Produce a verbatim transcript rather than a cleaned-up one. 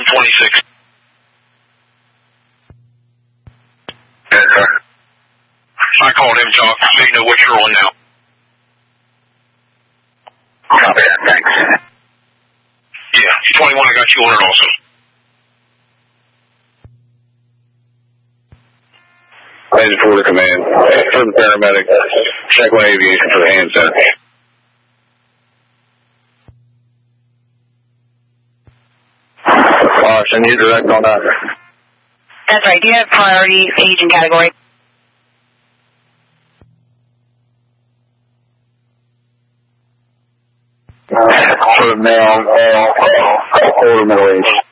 twenty-six. Okay. I called him, Chalk, so you know what you're on now. Copy that, thanks. Yeah, twenty-one, I got you on it also. Agent for the command. For the paramedic, check one aviation for the hand center. Alright, send you direct on that. That's right. Do you have priority age and category? For the male, uh, older middle age.